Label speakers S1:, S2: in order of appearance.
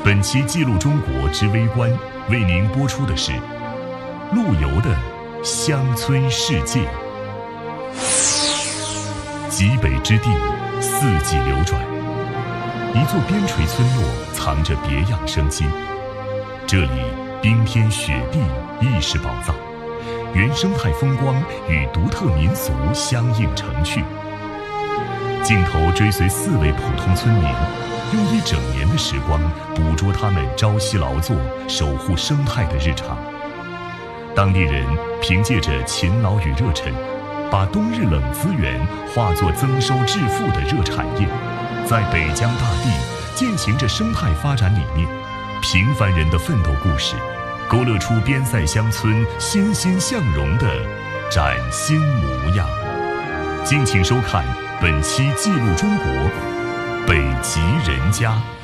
S1: 本期《记录中国之微观》为您播出的是陆游的乡村世界。极北之地，四季流转，一座边陲村落藏着别样生机。这里冰天雪地亦是宝藏，原生态风光与独特民俗相映成趣。镜头追随4位普通村民，用1整年的时光捕捉他们朝夕劳作、守护生态的日常。当地人凭借着勤劳与热忱，把冬日冷资源化作增收致富的热产业，在北疆大地践行着生态发展理念。平凡人的奋斗故事，勾勒出边塞乡村欣欣向荣的崭新模样。敬请收看本期《记录中国北极人家》。